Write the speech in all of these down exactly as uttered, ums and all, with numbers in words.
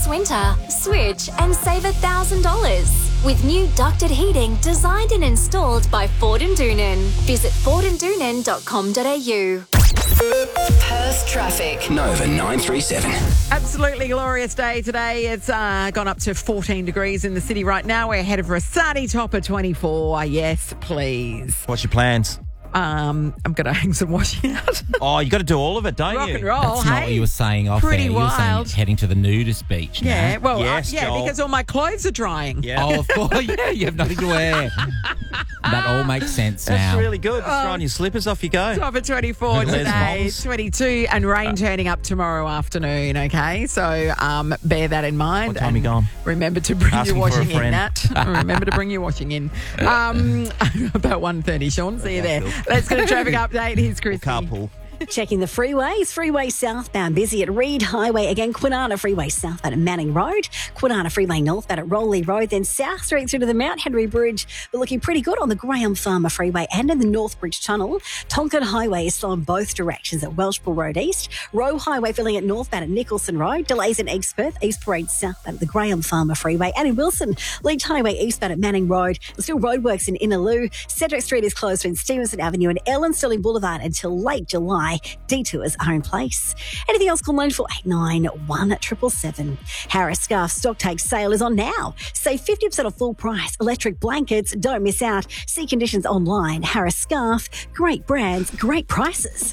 winter, switch and save one thousand dollars. With new ducted heating designed and installed by Ford and Doonan. Visit ford and doonan dot com dot a u. Perth traffic. Nova nine three seven. Absolutely glorious day today. It's uh, gone up to fourteen degrees in the city right now. We're headed for a sunny top of twenty-four. Yes, please. What's your plans? Um, I'm going to hang some washing out. Oh, you got to do all of it, don't Rock you? and roll. That's hey? not what you were saying off Pretty there. You were saying wild. heading to the nudist beach. Yeah, no? well, Yes, uh, yeah, Joel. because all my clothes are drying. Yeah. Oh, of course. Yeah, you have nothing to wear. That all makes sense That's now. really good. Just throw on your slippers, off you go. Top of twenty-four There's today, moms. twenty-two, and rain turning up tomorrow afternoon, okay? So um, bear that in mind. What time and you gone? Remember to bring Asking your for a washing in, friend. Nat. Remember to bring your washing in. Um, about one thirty, Sean. See you there. Let's get a traffic update. Here's Chris. Carpool. Checking the freeways. Freeway southbound busy at Reed Highway. Again, Kwinana Freeway southbound at Manning Road. Kwinana Freeway northbound at Rowley Road. Then south straight through to the Mount Henry Bridge. But looking pretty good on the Graham Farmer Freeway and in the North Bridge Tunnel. Tonkin Highway is slow in both directions at Welshpool Road East. Rowe Highway filling it northbound at Nicholson Road. Delays in East Perth. East Parade southbound at the Graham Farmer Freeway. And in Wilson, Leach Highway eastbound at Manning Road. There's still roadworks in Innaloo. Cedric Street is closed between Stevenson Avenue and Ellen Sterling Boulevard until late July. Detours are in place. Anything else, call nine four eight nine, one seven seven. Harris Scarf stock take sale is on now. Save fifty percent off full price. Electric blankets, don't miss out. See conditions online. Harris Scarf, great brands, great prices.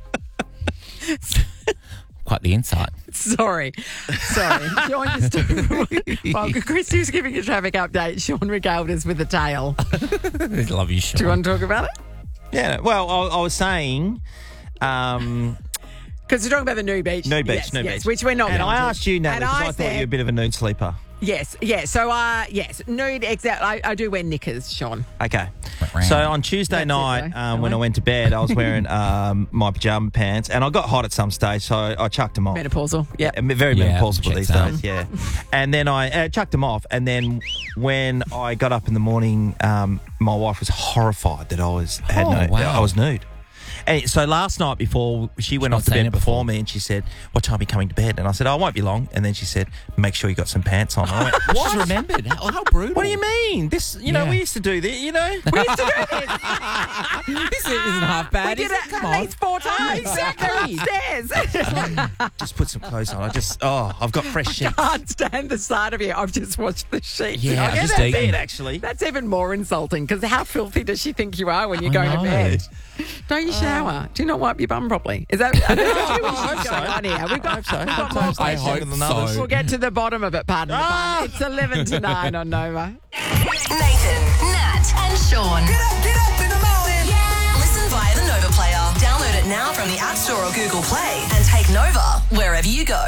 Quite the insight. Sorry. Sorry. Sean just well, Chris was giving a traffic update. Sean regaled us with the tail. I love you, Sean. Do you want to talk about it? Yeah, well, I, I was saying... Um, Because we're talking about the nude beach. nude beach, yes, nude yes, beach. which we're not And going I to. asked you, Natalie, And because I, I thought said- you were a bit of a nude sleeper. Yes, yes. So, uh, yes, nude, exactly. I, I do wear knickers, Sean. Okay. So on Tuesday That's it, night, though. um, when I went to bed, I was wearing um, my pyjama pants, and I got hot at some stage, so I chucked them off. Menopausal. Yeah. Uh, Very Yeah, menopausal checks these out. days, yeah. And then I uh, chucked them off, and then when I got up in the morning, um, my wife was horrified that I was had Oh, no, wow. I was nude. And so last night before she went not off to seen bed it before before. me, and she said, "What time are you coming to bed?" And I said, "Oh, I won't be long." And then she said, "Make sure you got some pants on." I went, What? She's remembered. How, how brutal. "What do you mean? This, you know, Yeah. we used to do this, you know." We used to do this. This isn't half bad, We is did it? it Come at on. least four times. Exactly. Upstairs. Just put some clothes on. I just, oh, I've got fresh sheets. Can't stand the sight of you. I've just watched the sheets. Yeah, I I've get just that eaten. bit. Bed, actually. That's even more insulting because how filthy does she think you are when you I go to know. bed? Don't you shower? Do you not wipe your bum properly? Is that I hope what's so. going on here? We've got, I hope so. we've got Sometimes more they questions. hope than so. others. We'll get to the bottom of it, pardon the Ah! pun. It's eleven to nine on Nova. Nathan, Nat, and Sean. Get up, get up in the morning. Yeah. Listen via the Nova player. Download it now from the App Store or Google Play and take Nova wherever you go.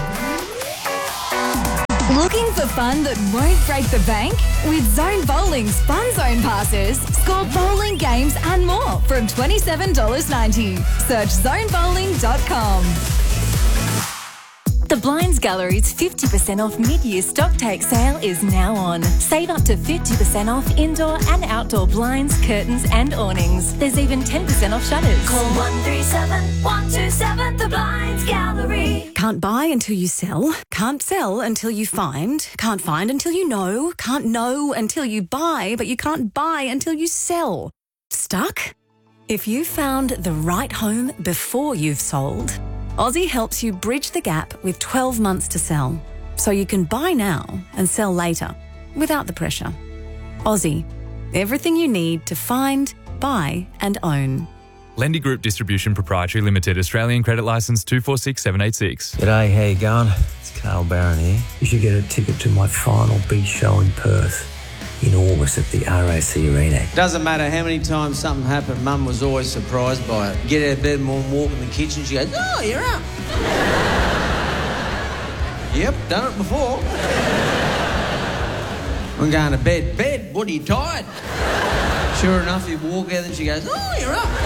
Looking for fun that won't break the bank? With Zone Bowling's Fun Zone passes, score bowling games and more from twenty-seven dollars ninety. Search zone bowling dot com. The Blinds Gallery's fifty percent off mid-year stock take sale is now on. Save up to fifty percent off indoor and outdoor blinds, curtains and awnings. There's even ten percent off shutters. Call one three seven, one two seven, The Blinds Gallery. Can't buy until you sell. Can't sell until you find. Can't find until you know. Can't know until you buy, but you can't buy until you sell. Stuck? If you found the right home before you've sold, Aussie helps you bridge the gap with twelve months to sell, so you can buy now and sell later without the pressure. Aussie, everything you need to find, buy and own. Lendy Group Distribution Proprietary Limited, Australian Credit Licence two four six seven eight six. G'day, how you going? It's Carl Barron here. You should get a ticket to my final beach show in Perth in August at the R A C Arena. Doesn't matter how many times something happened, Mum was always surprised by it. Get out of bed and walk in the kitchen, she goes, "Oh, you're up." Yep, done it before. I'm going to bed. Bed, what are you, tired? Sure enough, you walk out and she goes, "Oh, you're up."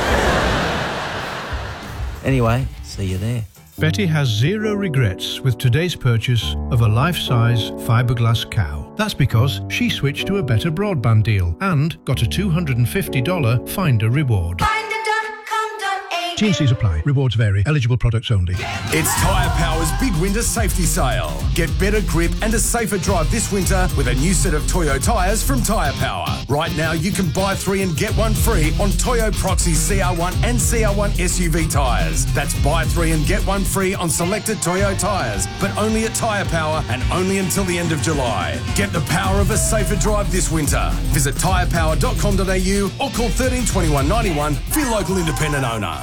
Anyway, see you there. Betty has zero regrets with today's purchase of a life-size fiberglass cow. That's because she switched to a better broadband deal and got a two hundred fifty dollars Finder reward. Finder dot com dot a T and Cs apply. Rewards vary. Eligible products only. It's Tyre Power's big winter safety sale. Get better grip and a safer drive this winter with a new set of Toyo tyres from Tyre Power. Right now, you can buy three and get one free on Toyo Proxy C R one and C R one S U V tyres. That's buy three and get one free on selected Toyo tyres, but only at Tyre Power and only until the end of July. Get the power of a safer drive this winter. Visit tyre power dot com dot a u or call thirteen twenty-one ninety-one for your local independent owner.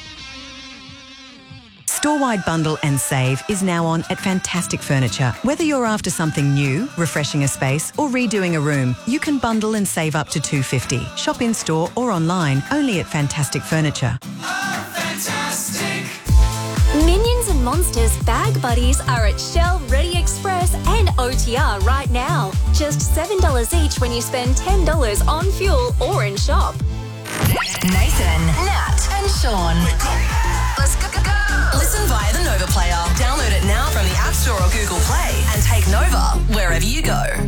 Store-wide bundle and save is now on at Fantastic Furniture. Whether you're after something new, refreshing a space or redoing a room, you can bundle and save up to two dollars fifty. Shop in-store or online, only at Fantastic Furniture. Minions and Monsters Bag Buddies are at Shell, Ready Express and O T R right now. Just seven dollars each when you spend ten dollars on fuel or in shop. Nathan, Nat and Sean. Let's go, go, go. Listen via the Nova Player. Download it now from the App Store or Google Play and take Nova wherever you go.